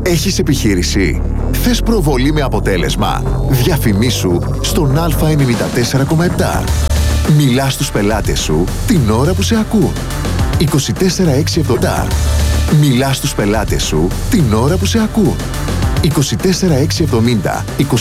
Έχεις επιχείρηση? Θες προβολή με αποτέλεσμα? Διαφημίσου στον Α94,7. Μιλάς στους πελάτες σου την ώρα που σε ακούν. 24670. Μιλάς στους πελάτες σου την ώρα που σε ακούν. 24670.